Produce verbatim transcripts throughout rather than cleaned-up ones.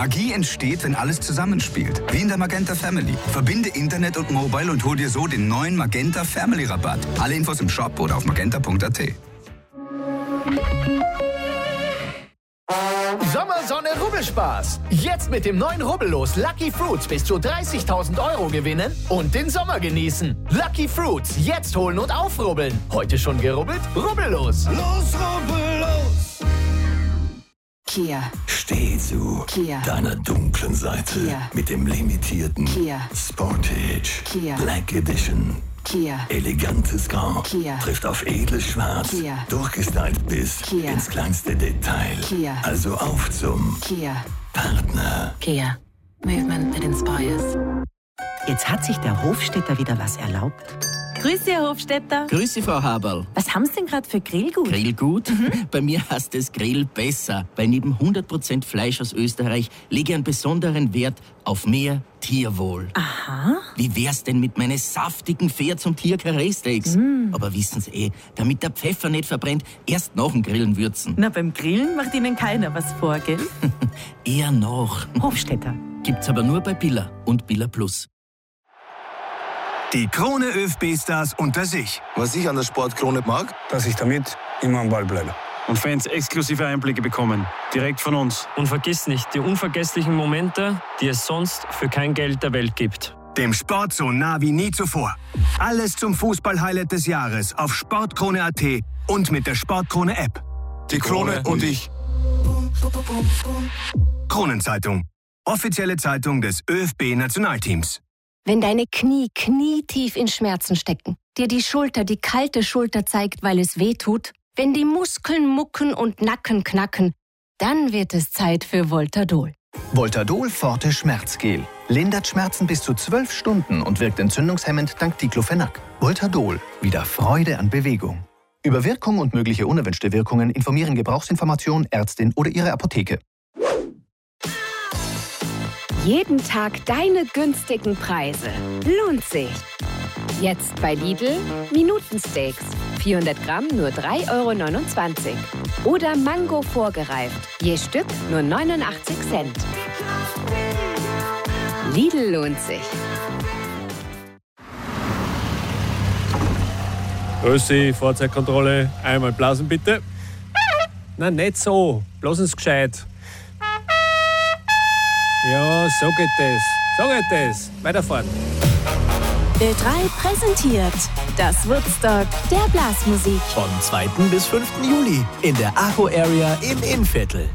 Magie entsteht, wenn alles zusammenspielt. Wie in der Magenta Family. Verbinde Internet und Mobile und hol dir so den neuen Magenta Family Rabatt. Alle Infos im Shop oder auf magenta punkt a t. Sommersonne Rubbelspaß. Jetzt mit dem neuen Rubbellos Lucky Fruits bis zu dreißigtausend Euro gewinnen und den Sommer genießen. Lucky Fruits, jetzt holen und aufrubbeln. Heute schon gerubbelt? Rubbellos. Los, rubbellos. Kia. Steh zu Kia. deiner dunklen Seite Kia. mit dem limitierten Kia. Sportage Kia. Black Edition. Kia. Elegantes Grau Kia. trifft auf edles Schwarz, Kia. durchgestylt bis Kia. ins kleinste Detail. Kia. Also auf zum Kia. Partner. Kia. Movement that inspires. Jetzt hat sich der Hofstädter wieder was erlaubt. Grüß Sie, Herr Hofstädter. Grüß Sie, Frau Haberl. Was haben Sie denn gerade für Grillgut? Grillgut? Mhm. Bei mir heißt es Grill besser, weil neben hundert Prozent Fleisch aus Österreich lege ich einen besonderen Wert auf mehr Tierwohl. Aha. Wie wär's denn mit meinen saftigen Pferds- und Tier-Karree-Steaks? Mm. Aber wissen Sie eh, damit der Pfeffer nicht verbrennt, erst nach dem Grillen würzen. Na, beim Grillen macht Ihnen keiner was vor, gell? Eher noch. Hofstädter. Gibt's aber nur bei Billa und Billa Plus. Die Krone ÖFB-Stars unter sich. Was ich an der Sportkrone mag, dass ich damit immer am Ball bleibe. Und Fans exklusive Einblicke bekommen, direkt von uns. Und vergiss nicht, die unvergesslichen Momente, die es sonst für kein Geld der Welt gibt. Dem Sport so nah wie nie zuvor. Alles zum Fußball-Highlight des Jahres auf sportkrone punkt a t und mit der Sportkrone-App. Die Krone und ich. Kronenzeitung. Offizielle Zeitung des ÖFB-Nationalteams. Wenn deine Knie knietief in Schmerzen stecken, dir die Schulter die kalte Schulter zeigt, weil es weh tut, wenn die Muskeln mucken und Nacken knacken, dann wird es Zeit für Voltadol. Voltadol Forte Schmerzgel. Lindert Schmerzen bis zu zwölf Stunden und wirkt entzündungshemmend dank Diclofenac. Voltadol. Wieder Freude an Bewegung. Über Wirkung und mögliche unerwünschte Wirkungen informieren Gebrauchsinformation, Ärztin oder Ihre Apotheke. Jeden Tag deine günstigen Preise. Lohnt sich. Jetzt bei Lidl Minutensteaks. vierhundert Gramm nur drei Euro neunundzwanzig. Oder Mango vorgereift. Je Stück nur neunundachtzig Cent. Lidl lohnt sich. Grüß Sie, Fahrzeugkontrolle. Einmal blasen bitte. Na, nicht so. Blasen's gescheit. Ja, so geht das. So geht das. Weiterfahren. Ö drei präsentiert das Woodstock der Blasmusik. Vom zweiten bis fünften Juli in der Acho Area im Innviertel.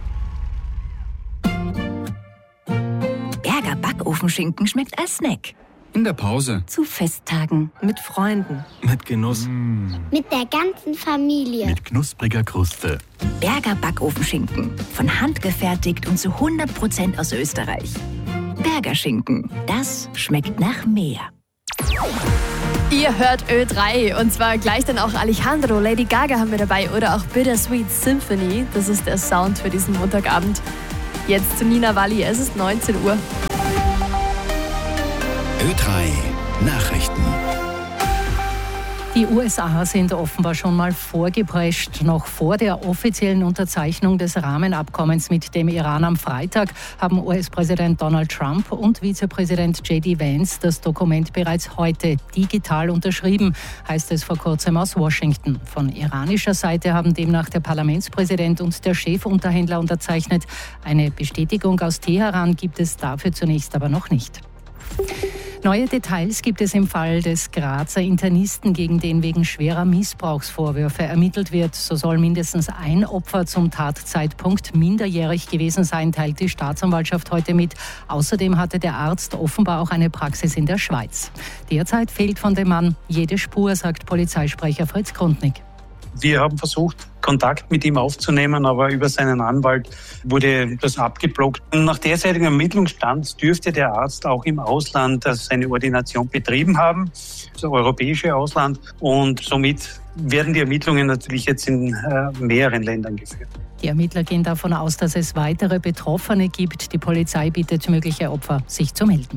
Berger Backofenschinken schmeckt als Snack. In der Pause. Zu Festtagen. Mit Freunden. Mit Genuss. Mm. Mit der ganzen Familie. Mit knuspriger Kruste. Berger Backofenschinken. Von Hand gefertigt und zu hundert Prozent aus Österreich. Berger Schinken. Das schmeckt nach mehr. Ihr hört Ö drei und zwar gleich dann auch Alejandro, Lady Gaga haben wir dabei oder auch Bittersweet Symphony. Das ist der Sound für diesen Montagabend. Jetzt zu Nina Walli, es ist neunzehn Uhr. Ö drei Nachrichten. Die U S A sind offenbar schon mal vorgeprescht. Noch vor der offiziellen Unterzeichnung des Rahmenabkommens mit dem Iran am Freitag haben U S-Präsident Donald Trump und Vizepräsident J D Vance das Dokument bereits heute digital unterschrieben, heißt es vor kurzem aus Washington. Von iranischer Seite haben demnach der Parlamentspräsident und der Chefunterhändler unterzeichnet. Eine Bestätigung aus Teheran gibt es dafür zunächst aber noch nicht. Neue Details gibt es im Fall des Grazer Internisten, gegen den wegen schwerer Missbrauchsvorwürfe ermittelt wird. So soll mindestens ein Opfer zum Tatzeitpunkt minderjährig gewesen sein, teilt die Staatsanwaltschaft heute mit. Außerdem hatte der Arzt offenbar auch eine Praxis in der Schweiz. Derzeit fehlt von dem Mann jede Spur, sagt Polizeisprecher Fritz Grundnig. Wir haben versucht, Kontakt mit ihm aufzunehmen, aber über seinen Anwalt wurde das abgeblockt. Nach derzeitigem Ermittlungsstand dürfte der Arzt auch im Ausland seine Ordination betrieben haben, das europäische Ausland. Und somit werden die Ermittlungen natürlich jetzt in äh, mehreren Ländern geführt. Die Ermittler gehen davon aus, dass es weitere Betroffene gibt. Die Polizei bittet mögliche Opfer, sich zu melden.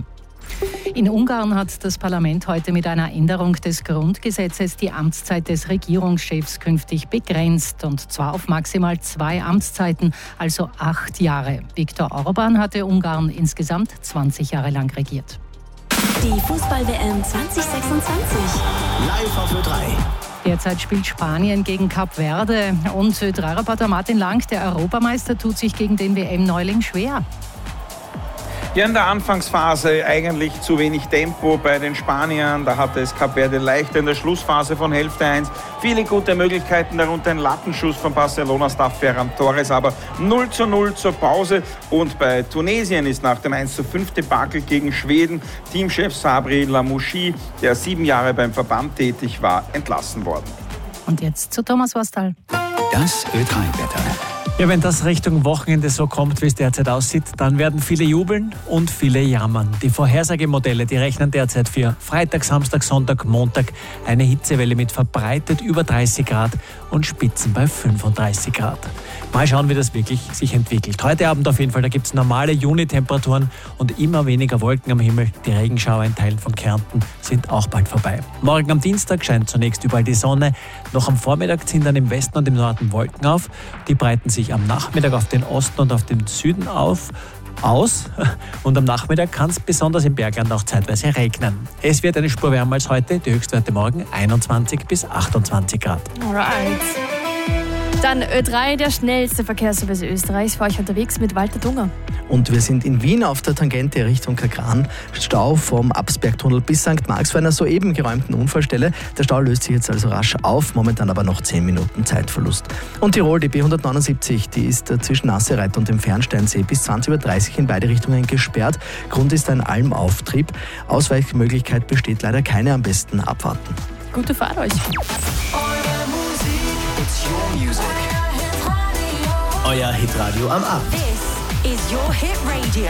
In Ungarn hat das Parlament heute mit einer Änderung des Grundgesetzes die Amtszeit des Regierungschefs künftig begrenzt, und zwar auf maximal zwei Amtszeiten, also acht Jahre. Viktor Orbán hatte Ungarn insgesamt zwanzig Jahre lang regiert. Die Fußball-W M zwanzig sechsundzwanzig. Live auf Ö drei. Derzeit spielt Spanien gegen Kap Verde und Ö drei Reporter Martin Lang, der Europameister, tut sich gegen den W M-Neuling schwer. Ja, in der Anfangsphase eigentlich zu wenig Tempo bei den Spaniern. Da hatte es Kap Verde leichter in der Schlussphase von Hälfte eins. Viele gute Möglichkeiten, darunter ein Lattenschuss von Barcelona-Star Ferran Torres, aber null zu null zur Pause. Und bei Tunesien ist nach dem eins zu fünf Debakel gegen Schweden Teamchef Sabri Lamouchi, der sieben Jahre beim Verband tätig war, entlassen worden. Und jetzt zu Thomas Worstal. Das Ö drei Wetter. Ja, wenn das Richtung Wochenende so kommt, wie es derzeit aussieht, dann werden viele jubeln und viele jammern. Die Vorhersagemodelle, die rechnen derzeit für Freitag, Samstag, Sonntag, Montag eine Hitzewelle mit verbreitet über dreißig Grad und Spitzen bei fünfunddreißig Grad. Mal schauen, wie das wirklich sich entwickelt. Heute Abend auf jeden Fall, da gibt es normale Juni-Temperaturen und immer weniger Wolken am Himmel. Die Regenschauer in Teilen von Kärnten sind auch bald vorbei. Morgen am Dienstag scheint zunächst überall die Sonne. Noch am Vormittag ziehen dann im Westen und im Norden Wolken auf. Die breiten sich am Nachmittag auf den Osten und auf den Süden auf. aus und am Nachmittag kann es besonders im Bergland auch zeitweise regnen. Es wird eine Spur wärmer als heute, die Höchstwerte morgen einundzwanzig bis achtundzwanzig Grad. Alright. Dann Ö drei, der schnellste Verkehrsservice Österreichs, für euch unterwegs mit Walter Dunger. Und wir sind in Wien auf der Tangente Richtung Kagran. Stau vom Absbergtunnel bis Sankt Marx vor einer soeben geräumten Unfallstelle. Der Stau löst sich jetzt also rasch auf, momentan aber noch zehn Minuten Zeitverlust. Und Tirol, die B hundertneunundsiebzig, die ist zwischen Nassereit und dem Fernsteinsee bis zwanzig Uhr dreißig in beide Richtungen gesperrt. Grund ist ein Almauftrieb. Ausweichmöglichkeit besteht leider keine, am besten abwarten. Gute Fahrt euch. Euer Hitradio am Abend. This is your Hit Radio.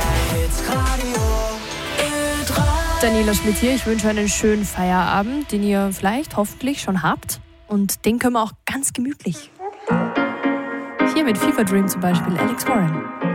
Daniela Schmidt hier. Ich wünsche einen schönen Feierabend, den ihr vielleicht hoffentlich schon habt. Und den können wir auch ganz gemütlich. Hier mit Fever Dream zum Beispiel, Alex Warren.